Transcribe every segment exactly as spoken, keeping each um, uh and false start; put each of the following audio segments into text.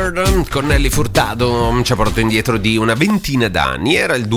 Bird con Nelly Furtado ci ha portato indietro di una ventina d'anni, era il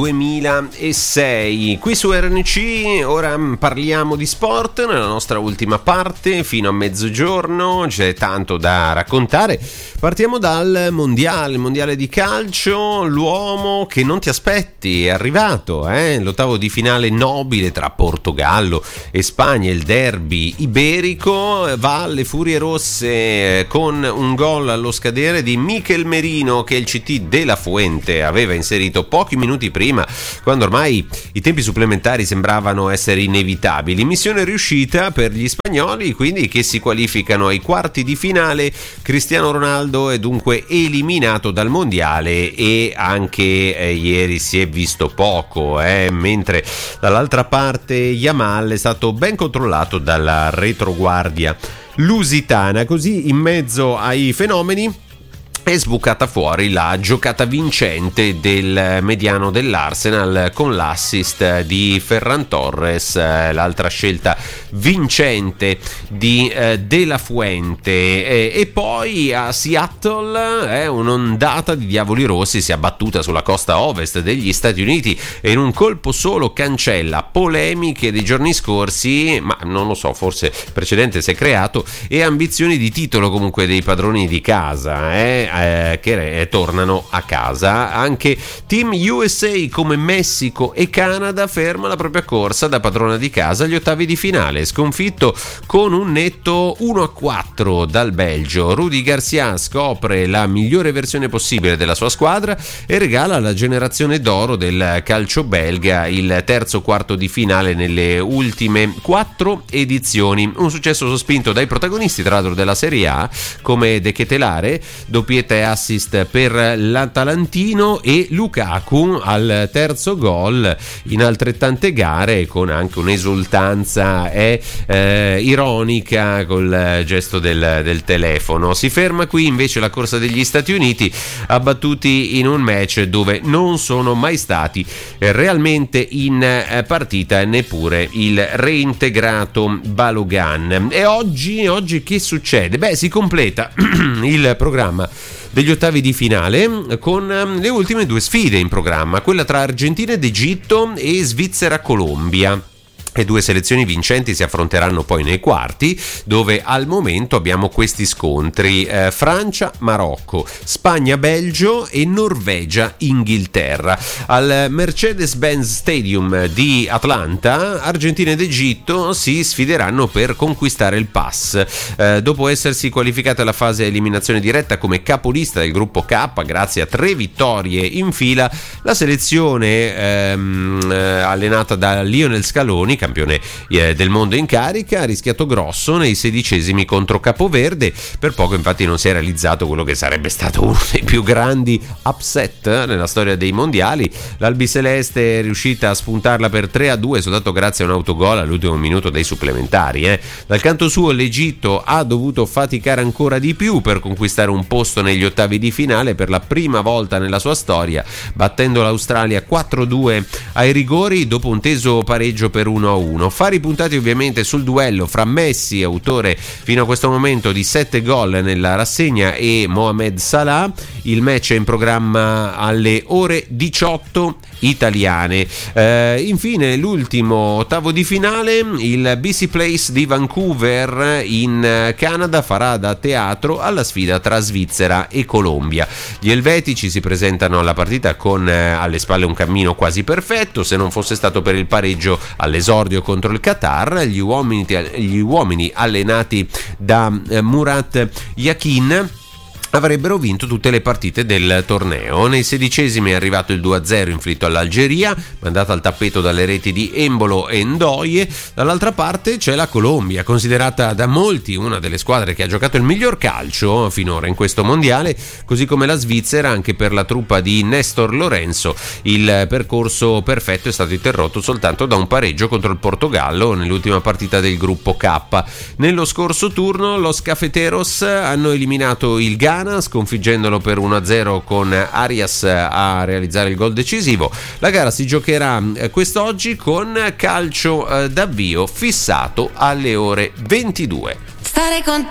duemilasei. Qui su R N C ora parliamo di sport nella nostra ultima parte fino a mezzogiorno, c'è tanto da raccontare. Partiamo dal mondiale, il mondiale di calcio, l'uomo che non ti aspetti è arrivato, eh? L'ottavo di finale nobile tra Portogallo e Spagna, il derby iberico, va alle Furie Rosse con un gol allo scadere di Mikel Merino che il C T de La Fuente aveva inserito pochi minuti prima, quando ormai i tempi supplementari sembravano essere inevitabili. Missione riuscita per gli spagnoli, quindi, che si qualificano ai quarti di finale. Cristiano Ronaldo è dunque eliminato dal mondiale e anche eh, ieri si è visto poco, eh, mentre dall'altra parte Yamal è stato ben controllato dalla retroguardia lusitana. Così, in mezzo ai fenomeni, è sbucata fuori la giocata vincente del mediano dell'Arsenal con l'assist di Ferran Torres, l'altra scelta vincente di eh, De La Fuente. E, e poi a Seattle eh, un'ondata di diavoli rossi si è abbattuta sulla costa ovest degli Stati Uniti e in un colpo solo cancella polemiche dei giorni scorsi, ma non lo so, forse il precedente si è creato, e ambizioni di titolo comunque dei padroni di casa, eh. Eh, che eh, tornano a casa. Anche Team U S A come Messico e Canada ferma la propria corsa da padrona di casa agli ottavi di finale, sconfitto con un netto uno a quattro dal Belgio. Rudy Garcia scopre la migliore versione possibile della sua squadra e regala alla generazione d'oro del calcio belga il terzo quarto di finale nelle ultime quattro edizioni. Un successo sospinto dai protagonisti, tra l'altro, della Serie A, come De Ketelare, doppietta e assist per l'Atalantino, e Lukaku al terzo gol in altrettante gare, con anche un'esultanza eh, eh, ironica col gesto del, del telefono. Si ferma qui invece la corsa degli Stati Uniti, abbattuti in un match dove non sono mai stati realmente in partita neppure il reintegrato Balogun. E oggi, oggi che succede? Beh, si completa il programma degli ottavi di finale con le ultime due sfide in programma, quella tra Argentina ed Egitto e Svizzera-Colombia. Le due selezioni vincenti si affronteranno poi nei quarti, dove al momento abbiamo questi scontri: eh, Francia-Marocco, Spagna-Belgio e Norvegia-Inghilterra. Al Mercedes-Benz Stadium di Atlanta, Argentina ed Egitto si sfideranno per conquistare il pass. Eh, dopo essersi qualificate alla fase eliminazione diretta come capolista del gruppo K, grazie a tre vittorie in fila, la selezione ehm, allenata da Lionel Scaloni, campione eh, del mondo in carica, ha rischiato grosso nei sedicesimi contro Capoverde. Per poco infatti non si è realizzato quello che sarebbe stato uno dei più grandi upset eh, nella storia dei mondiali. L'albiceleste è riuscita a spuntarla per tre a due soltanto grazie a un autogol all'ultimo minuto dei supplementari. Eh. Dal canto suo l'Egitto ha dovuto faticare ancora di più per conquistare un posto negli ottavi di finale per la prima volta nella sua storia, battendo l'Australia quattro a due ai rigori dopo un teso pareggio per uno a uno. Fari puntati ovviamente sul duello fra Messi, autore fino a questo momento di sette gol nella rassegna, e Mohamed Salah. Il match è in programma alle ore diciotto italiane. Eh, infine l'ultimo ottavo di finale, il B C Place di Vancouver in Canada farà da teatro alla sfida tra Svizzera e Colombia. Gli elvetici si presentano alla partita con eh, alle spalle un cammino quasi perfetto, se non fosse stato per il pareggio all'esordio contro il Qatar. Gli uomini, gli uomini allenati da eh, Murat Yakin avrebbero vinto tutte le partite del torneo. Nei sedicesimi è arrivato il due a zero inflitto all'Algeria, mandata al tappeto dalle reti di Embolo e Ndoye. Dall'altra parte c'è la Colombia, considerata da molti una delle squadre che ha giocato il miglior calcio finora in questo mondiale, così come la Svizzera. Anche per la truppa di Néstor Lorenzo il percorso perfetto è stato interrotto soltanto da un pareggio contro il Portogallo nell'ultima partita del gruppo K. Nello scorso turno los Cafeteros hanno eliminato il Ghana, sconfiggendolo per uno a zero con Arias a realizzare il gol decisivo. La gara si giocherà quest'oggi con calcio d'avvio fissato alle ore ventidue. Stare con te